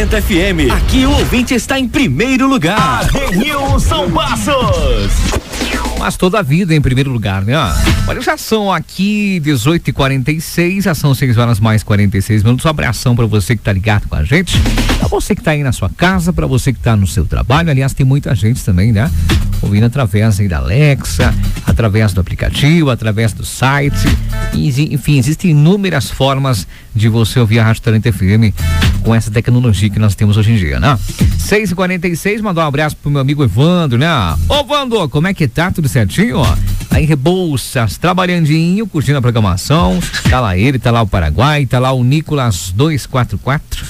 90 FM. Aqui o ouvinte está em primeiro lugar. Adenilson Passos. Mas toda a vida em primeiro lugar, né? Olha, já são aqui 18h46, já são 6 horas mais 46 minutos. Um abração pra você que tá ligado com a gente, pra você que tá aí na sua casa, pra você que tá no seu trabalho. Aliás, tem muita gente também, né? Ouvindo através aí da Alexa, através do aplicativo, através do site. Enfim, existem inúmeras formas de você ouvir a Rádio Talento FM com essa tecnologia que nós temos hoje em dia, né? 6h46, mandar um abraço pro meu amigo Evandro, né? Ô, Evandro, como é que tá? Tudo certinho, ó? Aí em Rebouças, trabalhandinho, curtindo a programação. Tá lá ele, tá lá o Paraguai, tá lá o Nicolas 244.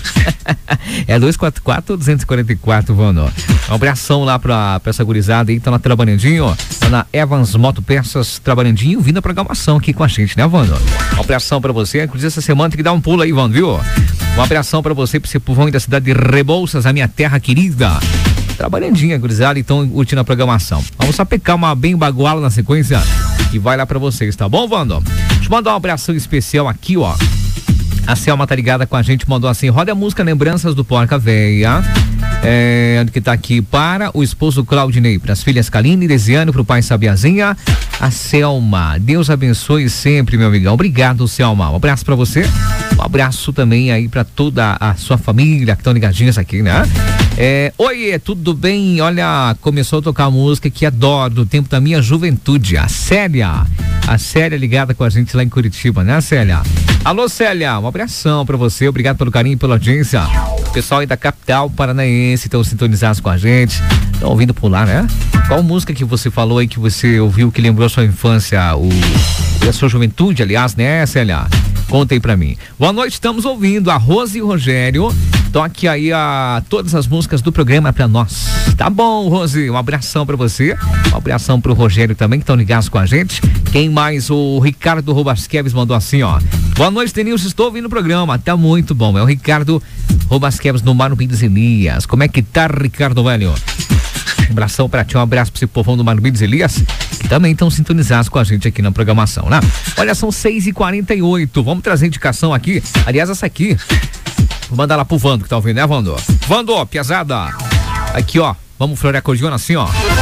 É 244 ou 244, Vando? Um abração lá pra essa gurizada aí, tá lá trabalhandinho, ó. Tá na Evans Motopeças, trabalhandinho, vindo a programação aqui com a gente, né, Vando? Um abração pra você, inclusive essa semana tem que dar um pulo aí, Vando, viu? Um abração pra você, pra esse povão aí da cidade de Rebouças, a minha terra querida. Trabalhandinha, gurizada, então curtindo a programação. Vamos sapecar uma bem baguala na sequência e vai lá pra vocês, tá bom, Vando? Deixa eu mandar um abração especial aqui, ó. A Selma tá ligada com a gente, mandou assim: roda a música Lembranças do Porca Véia. Que tá aqui para o esposo Claudinei, para as filhas Kaline e Desiane, pro pai Sabiazinha, a Selma. Deus abençoe sempre, meu amigão. Obrigado, Selma. Um abraço pra você. Um abraço também aí pra toda a sua família que estão ligadinhas aqui, né? Oi, tudo bem? Olha, começou a tocar a música que adoro, do tempo da minha juventude, a Célia ligada com a gente lá em Curitiba, né, Célia? Alô, Célia, um abração pra você, obrigado pelo carinho e pela audiência. O pessoal aí da capital paranaense estão sintonizados com a gente, estão ouvindo por lá, né? Qual música que você falou aí que você ouviu que lembrou a sua infância, a sua juventude, aliás, né, Célia? Conta aí pra mim. Boa noite, estamos ouvindo a Rose e o Rogério. Toque aí todas as músicas do programa pra nós. Tá bom, Rose, um abração pra você. Um abração pro Rogério também, que estão ligados com a gente. Quem mais? O Ricardo Robasqueves mandou assim, ó: boa noite, Denilson, estou ouvindo o programa, tá muito bom. É o Ricardo Robasqueves no Marubim dos Elias. Como é que tá, Ricardo, velho? Um abração pra ti, um abraço pra esse povão do Marubim dos Elias, que também estão sintonizados com a gente aqui na programação, né? Olha, são 6h48, vamos trazer indicação aqui. Aliás, essa aqui vou mandar lá pro Vando, que tá ouvindo, né, Vando? Vando, piazada. Aqui, ó, vamos florear a cordiona assim, ó.